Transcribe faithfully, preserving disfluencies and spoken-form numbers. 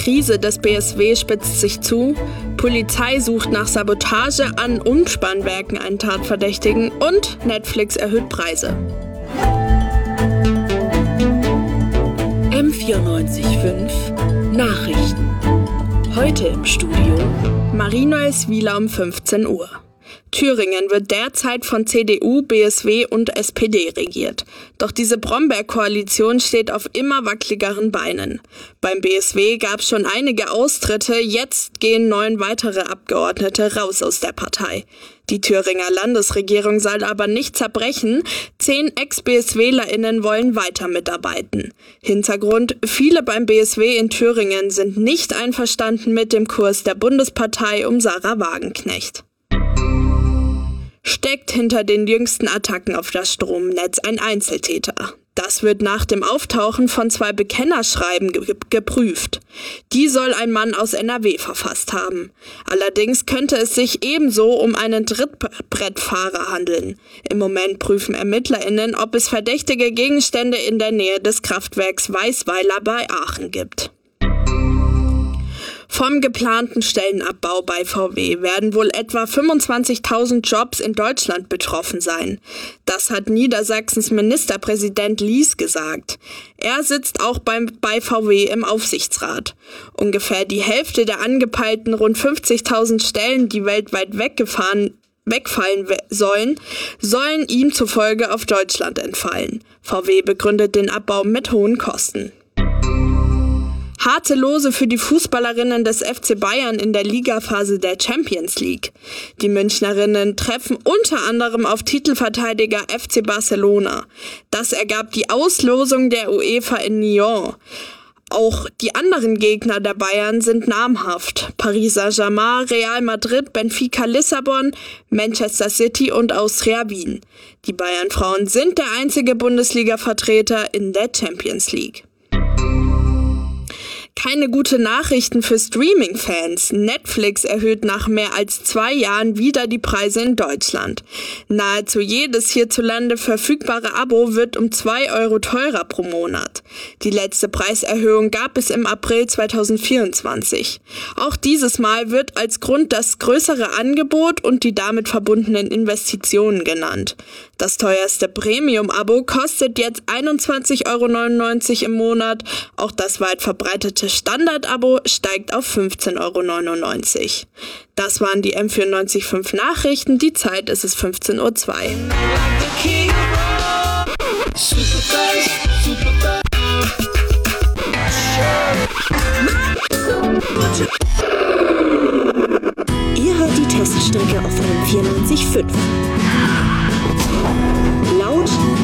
Krise des B S W spitzt sich zu, Polizei sucht nach Sabotage an Umspannwerken einen Tatverdächtigen und Netflix erhöht Preise. M vierundneunzig Komma fünf Nachrichten. Heute im Studio Marie-Noël Wieler um fünfzehn Uhr. Thüringen wird derzeit von C D U, B S W und S P D regiert. Doch diese Brombeer-Koalition steht auf immer wackeligeren Beinen. Beim B S W gab es schon einige Austritte, jetzt gehen neun weitere Abgeordnete raus aus der Partei. Die Thüringer Landesregierung soll aber nicht zerbrechen. Zehn Ex-BSWlerInnen wollen weiter mitarbeiten. Hintergrund: Viele beim B S W in Thüringen sind nicht einverstanden mit dem Kurs der Bundespartei um Sarah Wagenknecht. Steckt hinter den jüngsten Attacken auf das Stromnetz ein Einzeltäter? Das wird nach dem Auftauchen von zwei Bekennerschreiben ge- geprüft. Die soll ein Mann aus N R W verfasst haben. Allerdings könnte es sich ebenso um einen Trittbrettfahrer handeln. Im Moment prüfen ErmittlerInnen, ob es verdächtige Gegenstände in der Nähe des Kraftwerks Weißweiler bei Aachen gibt. Vom geplanten Stellenabbau bei V W werden wohl etwa fünfundzwanzigtausend Jobs in Deutschland betroffen sein. Das hat Niedersachsens Ministerpräsident Lies gesagt. Er sitzt auch beim, bei V W im Aufsichtsrat. Ungefähr die Hälfte der angepeilten rund fünfzigtausend Stellen, die weltweit weggefahren wegfallen sollen, sollen ihm zufolge auf Deutschland entfallen. V W begründet den Abbau mit hohen Kosten. Harte Lose für die Fußballerinnen des F C Bayern in der Ligaphase der Champions League. Die Münchnerinnen treffen unter anderem auf Titelverteidiger F C Barcelona. Das ergab die Auslosung der UEFA in Nyon. Auch die anderen Gegner der Bayern sind namhaft: Paris Saint-Germain, Real Madrid, Benfica Lissabon, Manchester City und Austria Wien. Die Bayern-Frauen sind der einzige Bundesliga-Vertreter in der Champions League. Keine gute Nachrichten für Streaming-Fans. Netflix erhöht nach mehr als zwei Jahren wieder die Preise in Deutschland. Nahezu jedes hierzulande verfügbare Abo wird um zwei Euro teurer pro Monat. Die letzte Preiserhöhung gab es im April zweitausendvierundzwanzig. Auch dieses Mal wird als Grund das größere Angebot und die damit verbundenen Investitionen genannt. Das teuerste Premium-Abo kostet jetzt einundzwanzig Euro neunundneunzig im Monat. Auch das weit verbreitete Standard-Abo steigt auf fünfzehn Euro neunundneunzig. Das waren die M vierundneunzig Komma fünf Nachrichten. Die Zeit ist es fünfzehn Uhr zwei. Ihr hört die Teststrecke auf M vierundneunzig Komma fünf. Laut,